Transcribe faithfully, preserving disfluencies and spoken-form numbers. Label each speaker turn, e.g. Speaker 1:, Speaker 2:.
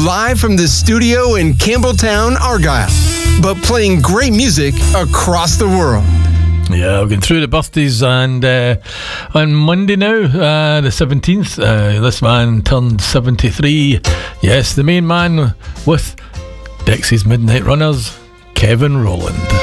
Speaker 1: live from the studio in Campbelltown, Argyll, but playing great music across the world.
Speaker 2: Yeah, we're going through the birthdays, and uh, on Monday now, uh, the seventeenth, uh, this man turned seventy-three. Yes, the main man with Dixie's Midnight Runners, Kevin Rowland.